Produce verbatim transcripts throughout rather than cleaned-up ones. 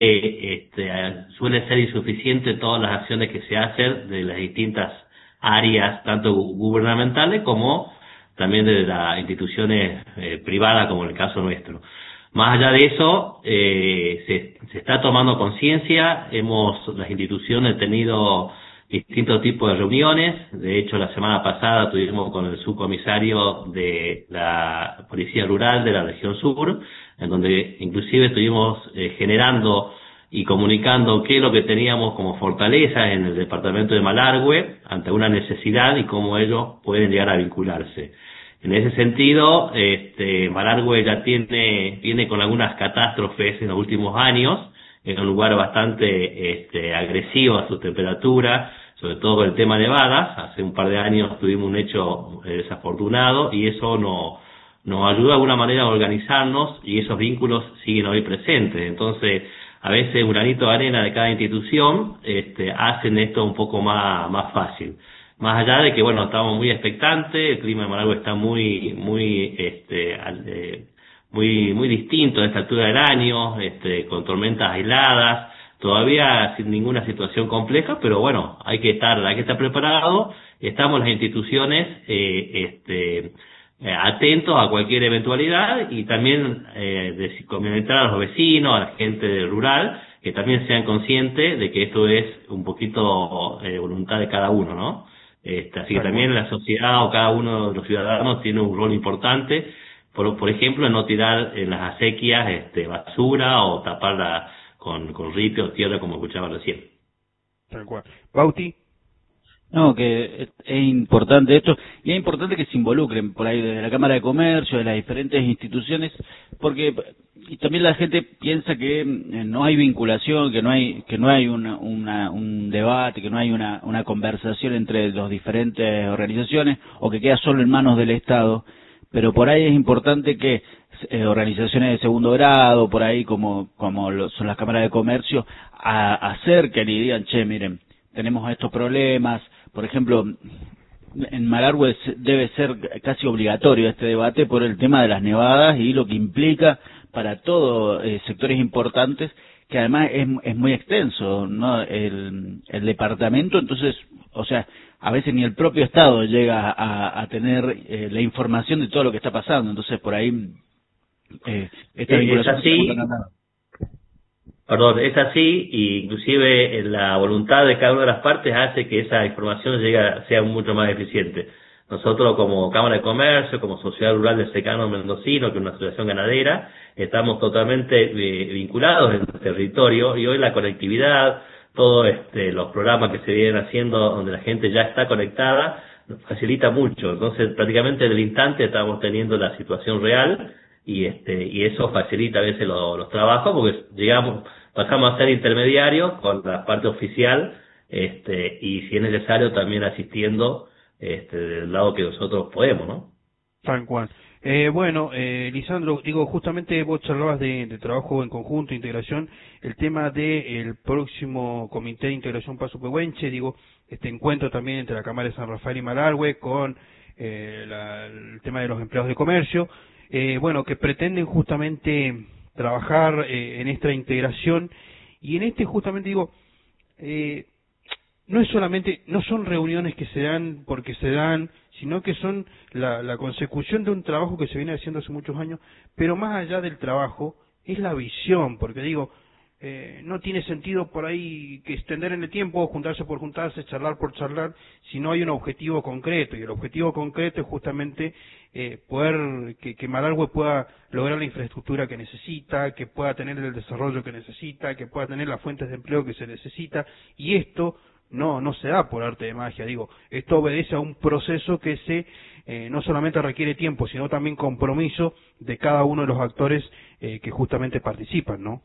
este, suele ser insuficiente todas las acciones que se hacen de las distintas áreas, tanto gubernamentales como también de las instituciones eh, privadas, como en el caso nuestro. Más allá de eso, eh, se, se está tomando conciencia, hemos, las instituciones tenido distintos tipos de reuniones. De hecho, la semana pasada tuvimos con el subcomisario de la Policía Rural de la región sur, en donde inclusive estuvimos eh, generando y comunicando qué es lo que teníamos como fortaleza en el departamento de Malargüe ante una necesidad y cómo ellos pueden llegar a vincularse. En ese sentido, este, Malargüe ya tiene, viene con algunas catástrofes en los últimos años, en un lugar bastante este, agresivo a su temperatura, sobre todo el tema nevadas. Hace un par de años tuvimos un hecho eh, desafortunado y eso no, nos ayuda de alguna manera a organizarnos y esos vínculos siguen hoy presentes. Entonces, a veces un granito de arena de cada institución este, hacen esto un poco más, más fácil. Más allá de que, bueno, estamos muy expectantes, el clima de Malargüe está muy, muy, este, eh, muy, muy distinto a esta altura del año, este, con tormentas aisladas, todavía sin ninguna situación compleja, pero bueno, hay que estar, hay que estar preparado. Estamos las instituciones, eh, este, eh, atentos a cualquier eventualidad y también eh, de comentar a los vecinos, a la gente rural, que también sean conscientes de que esto es un poquito eh, voluntad de cada uno, ¿no? Este, así que también la sociedad o cada uno de los ciudadanos tiene un rol importante, por, por ejemplo, en no tirar en las acequias este, basura o taparla con, con ripio o tierra, como escuchaba recién. Tal cual. Bauti. No, que es, es importante esto, y es importante que se involucren por ahí desde la Cámara de Comercio, de las diferentes instituciones, porque y también la gente piensa que no hay vinculación, que no hay que no hay una, una, un debate, que no hay una, una conversación entre las diferentes organizaciones, o que queda solo en manos del Estado, pero por ahí es importante que eh, organizaciones de segundo grado, por ahí como, como lo, son las cámaras de comercio, a, acerquen y digan, che, miren, tenemos estos problemas. Por ejemplo, en Malargüe debe ser casi obligatorio este debate por el tema de las nevadas y lo que implica para todos eh, sectores importantes, que además es, es muy extenso, ¿no? El, el departamento, entonces, o sea, a veces ni el propio Estado llega a, a tener eh, la información de todo lo que está pasando, entonces por ahí eh, esta vinculación es así. Perdón, es así, y inclusive la voluntad de cada una de las partes hace que esa información llegue, sea mucho más eficiente. Nosotros como Cámara de Comercio, como Sociedad Rural de Secano Mendocino, que es una asociación ganadera, estamos totalmente eh, vinculados en el territorio, y hoy la conectividad, todos este, los programas que se vienen haciendo donde la gente ya está conectada, nos facilita mucho. Entonces prácticamente en el instante estamos teniendo la situación real, y este y eso facilita a veces lo, los trabajos, porque llegamos pasamos a ser intermediarios con la parte oficial, este y si es necesario también asistiendo este del lado que nosotros podemos, ¿no? Tal cual. Eh, bueno, eh, Lisandro, digo, justamente vos charlabas de, de trabajo en conjunto, integración, el tema del próximo Comité de Integración Paso Pehuenche, digo, este encuentro también entre la Cámara de San Rafael y Malargüe con eh, la, el tema de los empleados de comercio, eh, bueno, que pretenden justamente trabajar eh, en esta integración, y en este justamente digo, eh, no es solamente, no son reuniones que se dan porque se dan, sino que son la, la consecución de un trabajo que se viene haciendo hace muchos años, pero más allá del trabajo, es la visión, porque digo, eh, no tiene sentido por ahí que extender en el tiempo, juntarse por juntarse, charlar por charlar, si no hay un objetivo concreto, y el objetivo concreto es justamente eh, poder, que, que Malargüe pueda lograr la infraestructura que necesita, que pueda tener el desarrollo que necesita, que pueda tener las fuentes de empleo que se necesita, y esto no no se da por arte de magia, digo, esto obedece a un proceso que se eh, no solamente requiere tiempo, sino también compromiso de cada uno de los actores eh, que justamente participan, ¿no?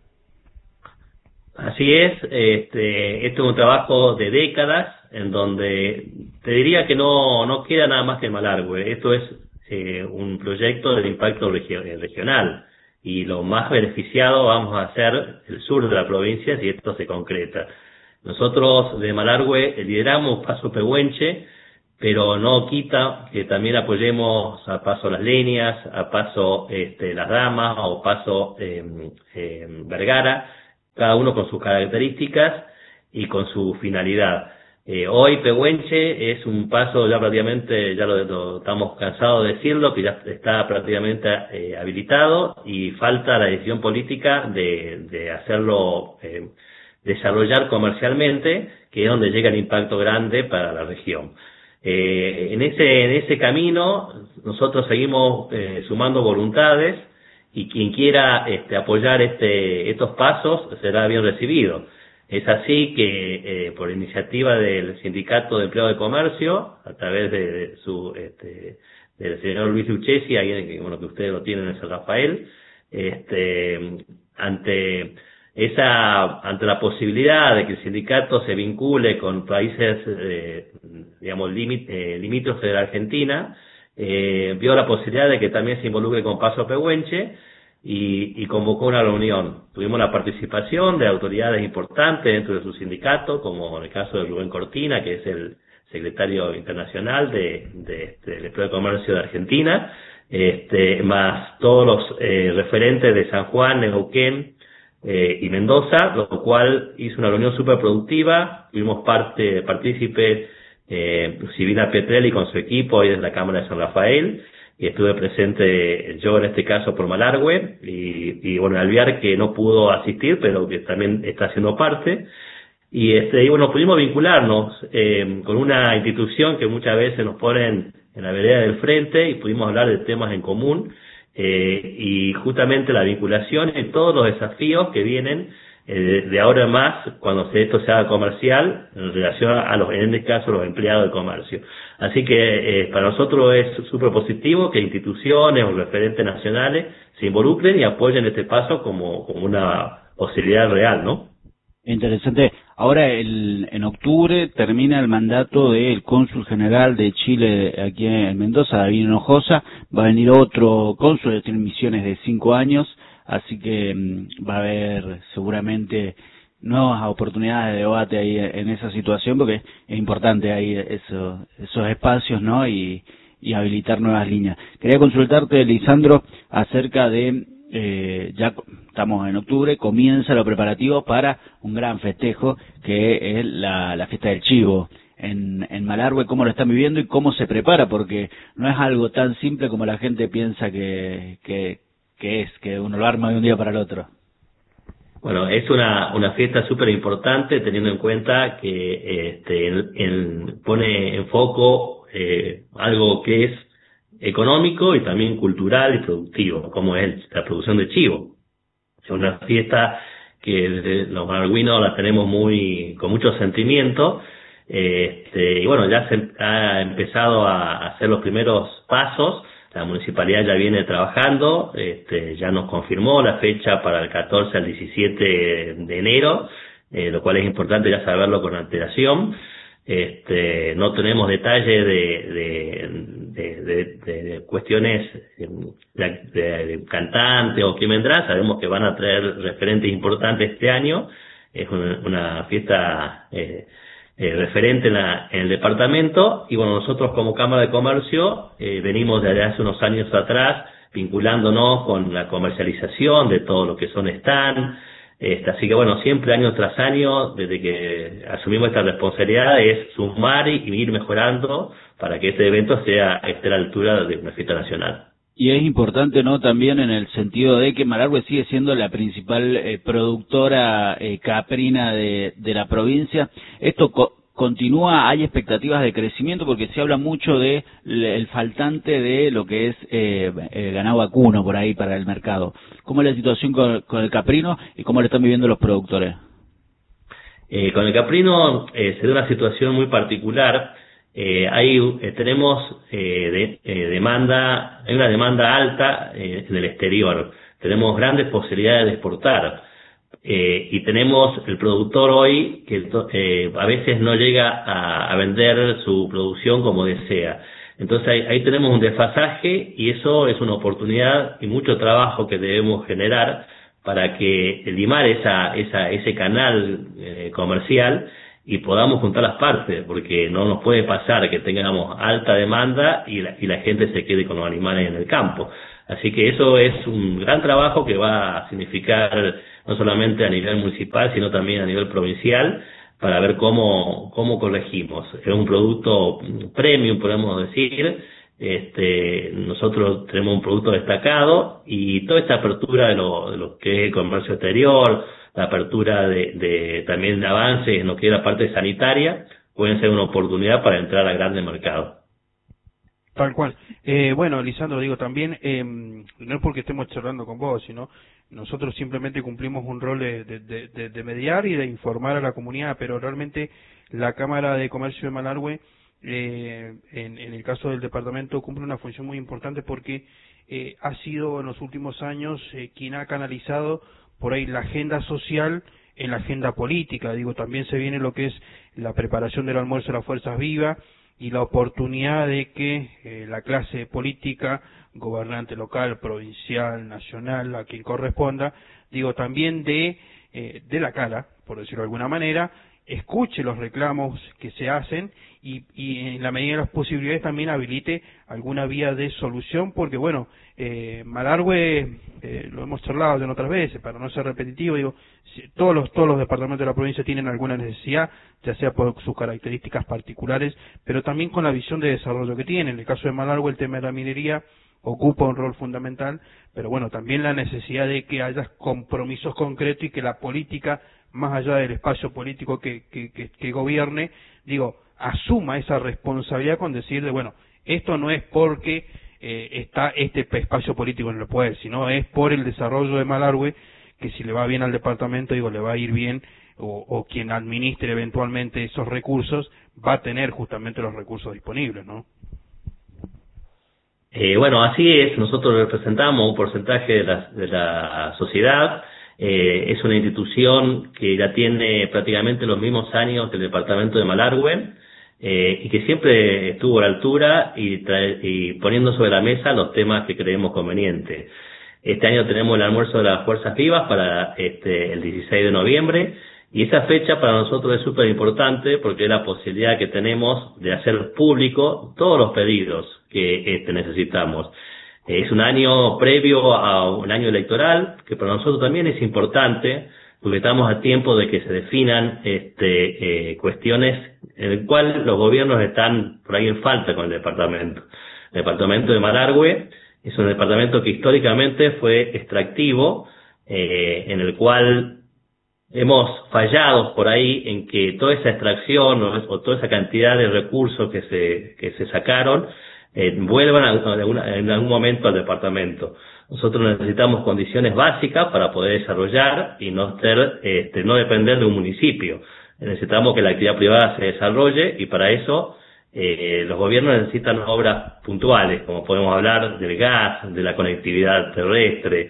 Así es, este, este es un trabajo de décadas, en donde te diría que no no queda nada más que Malargüe. Esto es eh, un proyecto de impacto regio regional, y lo más beneficiado vamos a ser el sur de la provincia si esto se concreta. Nosotros de Malargüe lideramos Paso Pehuenche, pero no quita que también apoyemos a Paso Las Leñas, a Paso este, Las Damas o Paso eh, eh, Vergara, cada uno con sus características y con su finalidad. Eh, hoy Pehuenche es un paso ya prácticamente, ya lo, lo estamos cansados de decirlo, que ya está prácticamente eh, habilitado y falta la decisión política de, de hacerlo eh, desarrollar comercialmente, que es donde llega el impacto grande para la región. Eh, en ese en ese camino nosotros seguimos eh, sumando voluntades y quien quiera este, apoyar este, estos pasos será bien recibido. Es así que eh, por iniciativa del Sindicato de Empleados de Comercio, a través de, de su este, del señor Luis Lucchesi, ahí que, bueno, que ustedes lo tienen en San Rafael, este, ante esa ante la posibilidad de que el sindicato se vincule con países eh, digamos limit, eh, limítrofes de la Argentina, eh, vio la posibilidad de que también se involucre con Paso Pehuenche y, y convocó una reunión. Tuvimos la participación de autoridades importantes dentro de su sindicato, como en el caso de Rubén Cortina, que es el secretario internacional de, de, de del Empleo de Comercio de Argentina, este, más todos los eh, referentes de San Juan, Neuquén eh, y Mendoza, lo cual hizo una reunión súper productiva. Tuvimos parte, partícipe eh, Silvina Petrelli con su equipo ahí desde la Cámara de San Rafael, y estuve presente yo en este caso por Malargüe, y, y bueno, Alvear, que no pudo asistir, pero que también está haciendo parte. Y este y bueno, pudimos vincularnos eh, con una institución que muchas veces nos ponen en la vereda del frente, y pudimos hablar de temas en común, eh, y justamente la vinculación y todos los desafíos que vienen eh, de, de ahora en más cuando esto se haga comercial en relación a los, en este caso, los empleados de comercio. Así que eh, para nosotros es súper positivo que instituciones o referentes nacionales se involucren y apoyen este paso como, como una posibilidad real, ¿no? Interesante. Ahora, el, en octubre termina el mandato del cónsul general de Chile aquí en Mendoza, David Hinojosa. Va a venir otro cónsul, tiene misiones de cinco años, así que mmm, va a haber seguramente nuevas oportunidades de debate ahí en esa situación, porque es importante ahí eso, esos espacios, ¿no? Y, y habilitar nuevas líneas. Quería consultarte, Lisandro, acerca de Eh, ya estamos en octubre, comienza lo preparativo para un gran festejo que es la, la fiesta del chivo en, en Malargüe. ¿Cómo lo están viviendo y cómo se prepara? Porque no es algo tan simple como la gente piensa que, que, que es, que uno lo arma de un día para el otro. Bueno, es una, una fiesta súper importante, teniendo en cuenta que este, en, en, pone en foco eh, algo que es económico y también cultural y productivo, como es la producción de chivo. Es una fiesta que desde los malargüinos la tenemos muy con mucho sentimiento, este, y bueno, ya se ha empezado a hacer los primeros pasos. La municipalidad ya viene trabajando, este, ya nos confirmó la fecha para el catorce al diecisiete de enero, eh, lo cual es importante ya saberlo con antelación. Este, no tenemos detalles de, de, de, de, de, de cuestiones de, de, de cantantes o quién vendrá. Sabemos que van a traer referentes importantes este año. Es una, una fiesta eh, eh, referente en, la, en el departamento, y bueno, nosotros como Cámara de Comercio eh, venimos desde hace unos años atrás vinculándonos con la comercialización de todo lo que son stand. Este, así que bueno, siempre año tras año, desde que asumimos esta responsabilidad, es sumar y, y ir mejorando para que este evento sea esté a la altura de una fiesta nacional. Y es importante, ¿no?, también en el sentido de que Malargüe sigue siendo la principal eh, productora eh, caprina de, de la provincia. Esto co continúa, hay expectativas de crecimiento, porque se habla mucho de el faltante de lo que es eh, el ganado vacuno por ahí para el mercado. ¿Cómo es la situación con, con el caprino y cómo lo están viviendo los productores? Eh, con el caprino eh, se da una situación muy particular. Eh, hay eh, tenemos eh, de, eh, demanda, hay una demanda alta eh, en el exterior. Tenemos grandes posibilidades de exportar. Eh, y tenemos el productor hoy que eh, a veces no llega a, a vender su producción como desea. Entonces ahí, ahí tenemos un desfasaje, y eso es una oportunidad y mucho trabajo que debemos generar para que limar esa, esa, ese canal eh, comercial y podamos juntar las partes, porque no nos puede pasar que tengamos alta demanda y la, y la gente se quede con los animales en el campo. Así que eso es un gran trabajo que va a significar no solamente a nivel municipal, sino también a nivel provincial, para ver cómo, cómo corregimos. Es un producto premium, podemos decir. Este, nosotros tenemos un producto destacado y toda esta apertura de lo, de lo que es el comercio exterior, la apertura de, de también de avances en lo que es la parte sanitaria, pueden ser una oportunidad para entrar a grandes mercados. Tal cual. Eh, bueno, Lisandro, digo también, eh, no es porque estemos charlando con vos, sino nosotros simplemente cumplimos un rol de, de, de, de mediar y de informar a la comunidad, pero realmente la Cámara de Comercio de Malargüe, eh, en, en el caso del departamento, cumple una función muy importante porque eh, ha sido en los últimos años eh, quien ha canalizado por ahí la agenda social en la agenda política. Digo, también se viene lo que es la preparación del almuerzo de las fuerzas vivas y la oportunidad de que eh, la clase política, gobernante local, provincial, nacional, a quien corresponda, digo, también de, eh, de la cara, por decirlo de alguna manera, escuche los reclamos que se hacen y, y en la medida de las posibilidades también habilite alguna vía de solución, porque bueno, eh, Malargüe, eh, lo hemos charlado ya en otras veces, para no ser repetitivo, digo, si, todos los todos los departamentos de la provincia tienen alguna necesidad, ya sea por sus características particulares, pero también con la visión de desarrollo que tienen. En el caso de Malargüe, el tema de la minería ocupa un rol fundamental, pero bueno, también la necesidad de que haya compromisos concretos y que la política, más allá del espacio político que, que, que, que gobierne, digo, asuma esa responsabilidad con decir de, bueno, esto no es porque eh, está este espacio político en el poder, sino es por el desarrollo de Malargüe, que si le va bien al departamento, digo, le va a ir bien, o, o quien administre eventualmente esos recursos va a tener justamente los recursos disponibles, ¿no? Eh, bueno, así es, nosotros representamos un porcentaje de la, de la sociedad. Eh, es una institución que ya tiene prácticamente los mismos años que el departamento de Malargüe, eh, y que siempre estuvo a la altura y, trae, y poniendo sobre la mesa los temas que creemos convenientes. Este año tenemos el almuerzo de las fuerzas vivas para este, el dieciséis de noviembre, y esa fecha para nosotros es súper importante porque es la posibilidad que tenemos de hacer público todos los pedidos que este, necesitamos. Es un año previo a un año electoral, que para nosotros también es importante, porque estamos a tiempo de que se definan este, eh, cuestiones en las cuales los gobiernos están por ahí en falta con el departamento. El departamento de Malargüe es un departamento que históricamente fue extractivo, eh, en el cual hemos fallado por ahí en que toda esa extracción o, o toda esa cantidad de recursos que se, que se sacaron Eh, vuelvan a, a alguna, en algún momento al departamento. Nosotros necesitamos condiciones básicas para poder desarrollar y no ser, este, no depender de un municipio. Necesitamos que la actividad privada se desarrolle y para eso eh, los gobiernos necesitan obras puntuales, como podemos hablar del gas, de la conectividad terrestre,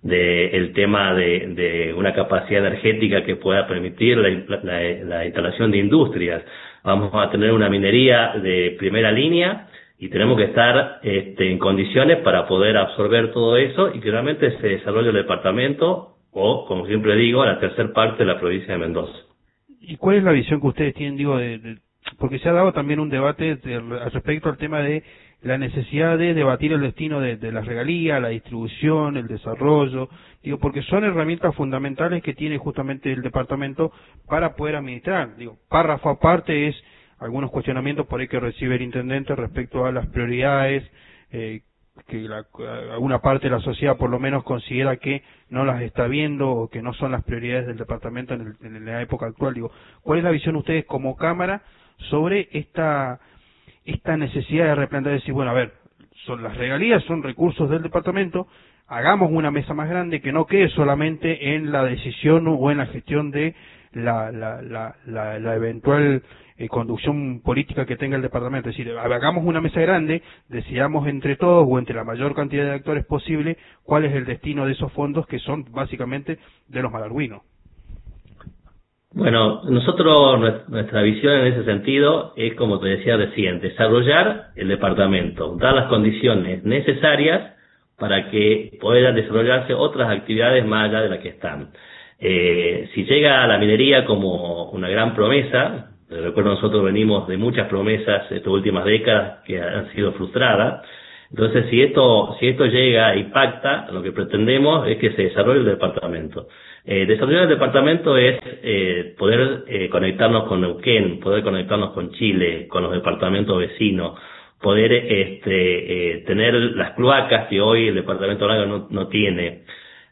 del tema de, de una capacidad energética que pueda permitir la, la, la instalación de industrias. Vamos a tener una minería de primera línea y tenemos que estar este, en condiciones para poder absorber todo eso y que realmente se desarrolle el departamento o, como siempre digo, la tercer parte de la provincia de Mendoza. ¿Y cuál es la visión que ustedes tienen, digo, de, de, porque se ha dado también un debate de, respecto al tema de la necesidad de debatir el destino de, de las regalías, la distribución, el desarrollo, digo, porque son herramientas fundamentales que tiene justamente el departamento para poder administrar. Digo, párrafo aparte es algunos cuestionamientos por ahí que recibe el intendente respecto a las prioridades, eh, que la, alguna parte de la sociedad por lo menos considera que no las está viendo o que no son las prioridades del departamento en, el, en la época actual. Digo, ¿cuál es la visión de ustedes como Cámara sobre esta esta necesidad de replantear, decir, bueno, a ver, son las regalías, son recursos del departamento, hagamos una mesa más grande que no quede solamente en la decisión o en la gestión de la, la, la, la, la eventual eh, conducción política que tenga el departamento, es decir, hagamos una mesa grande, decidamos entre todos o entre la mayor cantidad de actores posible cuál es el destino de esos fondos que son básicamente de los malargüinos. Bueno, nosotros, nuestra visión en ese sentido es, como te decía recién, desarrollar el departamento, dar las condiciones necesarias para que puedan desarrollarse otras actividades más allá de las que están. Eh, si llega a la minería como una gran promesa, recuerdo nosotros venimos de muchas promesas estas últimas décadas que han sido frustradas, entonces si esto, si esto llega y pacta, lo que pretendemos es que se desarrolle el departamento. Eh, desarrollar el departamento es eh, poder eh, conectarnos con Neuquén, poder conectarnos con Chile, con los departamentos vecinos, poder este, eh, tener las cloacas que hoy el departamento de Lago no, no tiene.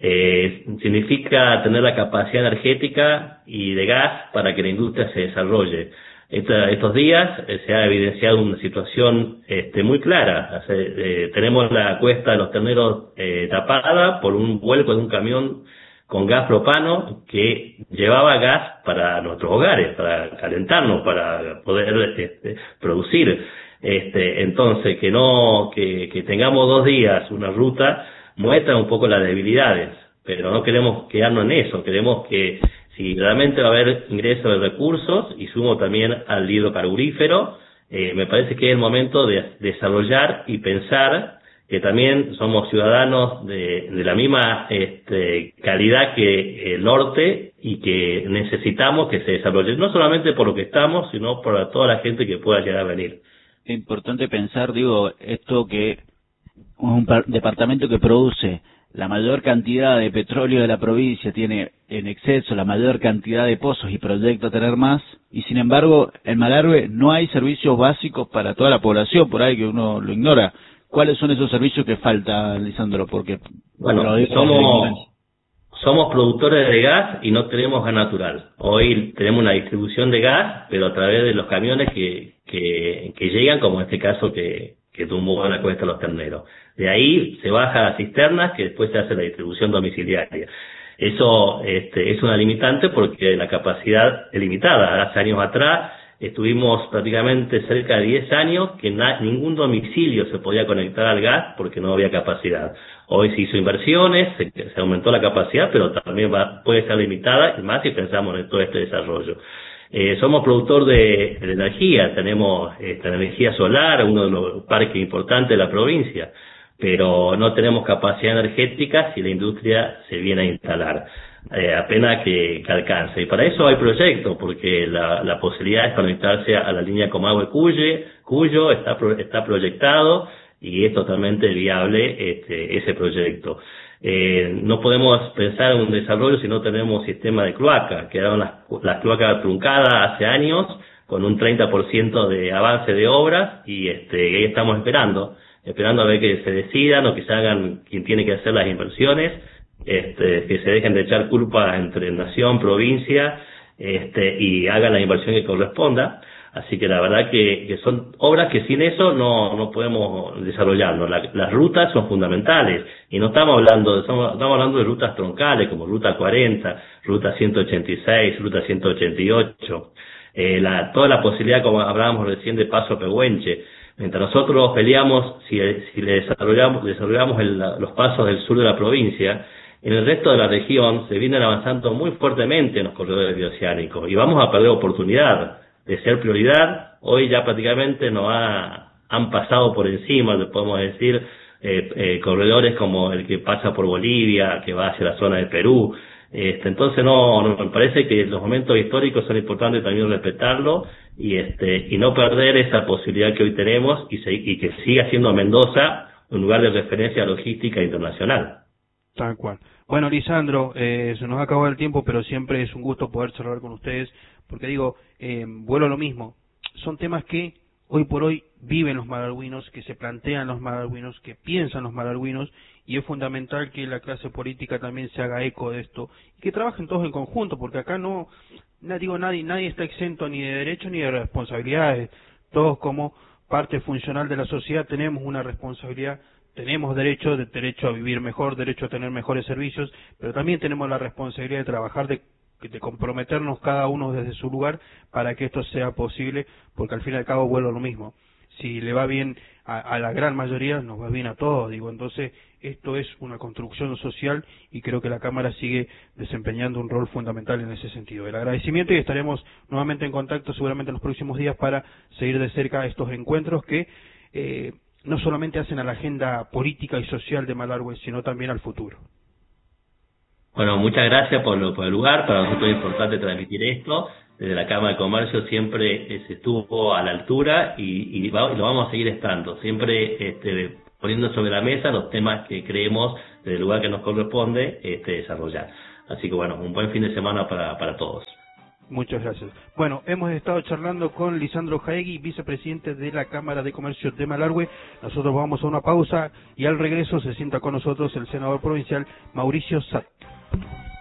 Eh, significa tener la capacidad energética y de gas para que la industria se desarrolle. Esta, estos días eh, se ha evidenciado una situación este, muy clara. O sea, eh, tenemos la cuesta de los terneros eh, tapada por un vuelco de un camión con gas propano que llevaba gas para nuestros hogares, para calentarnos, para poder este, producir. Este, entonces, que no, que, que tengamos dos días una ruta muestra un poco las debilidades, pero no queremos quedarnos en eso, queremos que si realmente va a haber ingreso de recursos, y sumo también al hidrocarburífero, eh, me parece que es el momento de desarrollar y pensar que también somos ciudadanos de, de la misma este, calidad que el norte y que necesitamos que se desarrolle, no solamente por lo que estamos, sino por toda la gente que pueda llegar a venir. Es importante pensar, digo, esto que un departamento que produce la mayor cantidad de petróleo de la provincia, tiene en exceso la mayor cantidad de pozos y proyecta tener más, y sin embargo en Malargüe no hay servicios básicos para toda la población, por ahí que uno lo ignora. ¿Cuáles son esos servicios que faltan, Lisandro? Porque bueno, somos, somos productores de gas y no tenemos gas natural. Hoy tenemos una distribución de gas, pero a través de los camiones que, que, que llegan, como en este caso que, que tumbó a la cuesta de los terneros. De ahí se baja a las cisternas, que después se hace la distribución domiciliaria. Eso este, es una limitante porque la capacidad es limitada. Hace años atrás estuvimos prácticamente cerca de diez años que na, ningún domicilio se podía conectar al gas porque no había capacidad. Hoy se hizo inversiones, se, se aumentó la capacidad, pero también va, puede ser limitada, y más si pensamos en todo este desarrollo. Eh, somos productor de, de energía, tenemos esta energía solar, uno de los parques importantes de la provincia, pero no tenemos capacidad energética si la industria se viene a instalar. Eh, apenas que, que alcance. Y para eso hay proyectos, porque la, la posibilidad es conectarse a la línea Comahue-Cuyo, Cuyo está, pro, está proyectado y es totalmente viable este, ese proyecto. Eh, no podemos pensar en un desarrollo si no tenemos sistema de cloaca. Quedaron las, las cloacas truncadas hace años con un treinta por ciento de avance de obras y este, ahí estamos esperando, esperando a ver que se decidan o que se hagan quien tiene que hacer las inversiones. Este, que se dejen de echar culpa entre nación, provincia, este, y hagan la inversión que corresponda. Así que la verdad que, que son obras que sin eso no, no podemos desarrollarnos. La, las rutas son fundamentales, y no estamos hablando de, estamos, estamos hablando de rutas troncales como Ruta cuarenta, Ruta ciento ochenta y seis, Ruta ciento ochenta y ocho, eh, la, toda la posibilidad, como hablábamos recién, de Paso Pehuenche. Mientras nosotros peleamos, si, si le desarrollamos, desarrollamos el, los pasos del sur de la provincia, en el resto de la región se vienen avanzando muy fuertemente en los corredores bioceánicos y vamos a perder oportunidad de ser prioridad. Hoy ya prácticamente nos ha, han pasado por encima, le podemos decir, eh, eh, corredores como el que pasa por Bolivia, que va hacia la zona de Perú. Este, entonces no, no me parece que los momentos históricos son importantes también respetarlo y este y no perder esa posibilidad que hoy tenemos y, se, y que siga siendo Mendoza un lugar de referencia logística internacional. Tal cual. Bueno, Lisandro, eh, se nos ha acabado el tiempo, pero siempre es un gusto poder charlar con ustedes, porque digo, eh, vuelvo a lo mismo, son temas que hoy por hoy viven los malargüinos, que se plantean los malargüinos, que piensan los malargüinos, y es fundamental que la clase política también se haga eco de esto, y que trabajen todos en conjunto, porque acá no, no digo nadie, nadie está exento ni de derechos ni de responsabilidades, todos como parte funcional de la sociedad tenemos una responsabilidad. Tenemos derecho, de, derecho a vivir mejor, derecho a tener mejores servicios, pero también tenemos la responsabilidad de trabajar, de, de comprometernos cada uno desde su lugar para que esto sea posible, porque al fin y al cabo vuelvo a lo mismo. Si le va bien a, a la gran mayoría, nos va bien a todos, digo. Entonces, esto es una construcción social y creo que la Cámara sigue desempeñando un rol fundamental en ese sentido. El agradecimiento, y estaremos nuevamente en contacto seguramente en los próximos días para seguir de cerca estos encuentros que eh, no solamente hacen a la agenda política y social de Malargüe, sino también al futuro. Bueno, muchas gracias por, lo, por el lugar. Para nosotros es importante transmitir esto. Desde la Cámara de Comercio siempre se estuvo a la altura y, y, va, y lo vamos a seguir estando. Siempre este, poniendo sobre la mesa los temas que creemos desde el lugar que nos corresponde este, desarrollar. Así que bueno, un buen fin de semana para, para todos. Muchas gracias. Bueno, hemos estado charlando con Lisandro Jaegui, vicepresidente de la Cámara de Comercio de Malargüe. Nosotros vamos a una pausa y al regreso se sienta con nosotros el senador provincial Mauricio Satt.